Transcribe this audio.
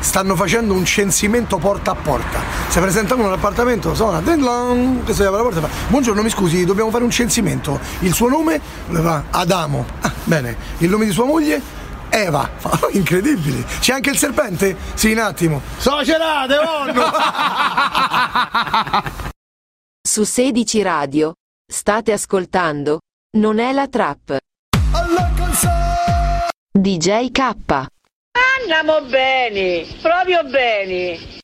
stanno facendo un censimento porta a porta. Si presentano all'appartamento, suona, che si apre la porta e fa: buongiorno, mi scusi, dobbiamo fare un censimento. Il suo nome? Va, Adamo. Bene. Il nome di sua moglie? Eva. Incredibili. C'è anche il serpente? Sì, un attimo. Socerate, onno! Su 16 Radio state ascoltando Non è la trap. DJ K. Andiamo bene, proprio bene.